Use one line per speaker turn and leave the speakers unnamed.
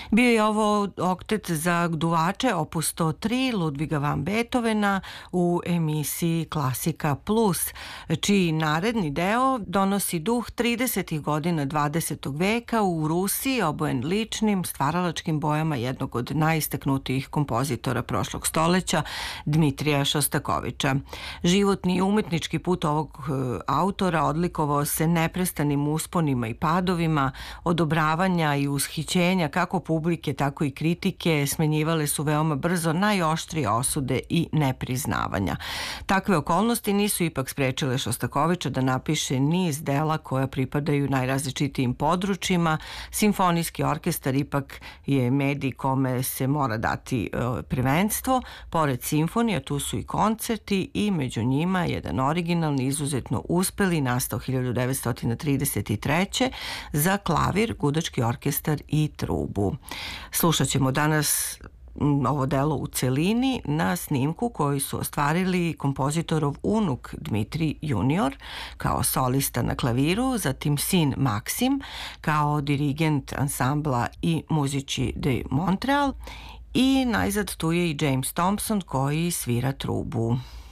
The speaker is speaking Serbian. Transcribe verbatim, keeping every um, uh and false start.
Bio je ovo oktet za duvače opus sto tri Ludviga van Beethovena u emisiji Klasika Plus, čiji naredni deo donosi duh tridesetih godina dvadesetog veka u Rusiji, obojen ličnim stvaralačkim bojama jednog od najistaknutijih kompozitora prošlog stoleća, Dmitrija Šostakoviča. Životni i umetnički put ovog autora odlikovao se neprestanim usponima i padovima, odobravanja i ushićenja kako publike, tako i kritike smenjivale su veoma brzo najoštrije osude i nepriznavanja. Takve okolnosti nisu ipak sprečile Šostakoviča da napiše niz dela koja pripadaju najrazličitijim područjima. Simfonijski orkestar ipak je medij kome se mora dati prvenstvo. Pored simfonija tu su i koncerti i među njima jedan originalni, izuzetno uspeli, nastao hiljadu devetsto trideset treće za klavir, gudački orkestar i trubu. Slušat ćemo danas ovo delo u celini na snimku koji su ostvarili kompozitorov unuk Dmitrij junior kao solista na klaviru, zatim sin Maksim kao dirigent ansambla i Muzici de Montreal i najzad tu je i James Thompson koji svira trubu.